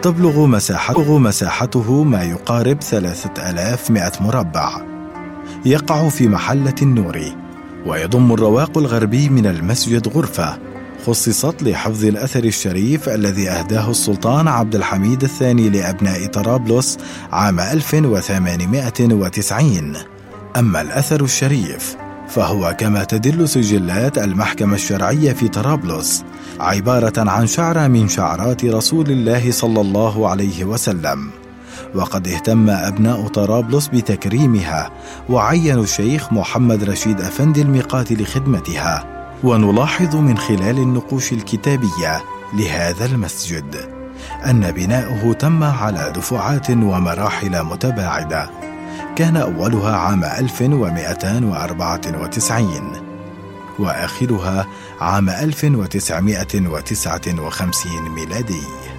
تبلغ مساحته ما يقارب 3100 مربع. يقع في محلة النوري، ويضم الرواق الغربي من المسجد غرفة خصصت لحفظ الأثر الشريف الذي أهداه السلطان عبد الحميد الثاني لأبناء طرابلس عام 1890. أما الأثر الشريف فهو كما تدل سجلات المحكمة الشرعية في طرابلس عبارة عن شعرة من شعرات رسول الله صلى الله عليه وسلم. وقد اهتم أبناء طرابلس بتكريمها، وعينوا الشيخ محمد رشيد أفندي الميقات لخدمتها. ونلاحظ من خلال النقوش الكتابية لهذا المسجد أن بناؤه تم على دفعات ومراحل متباعدة، كان أولها عام 1294 وآخرها عام 1959 ميلادي.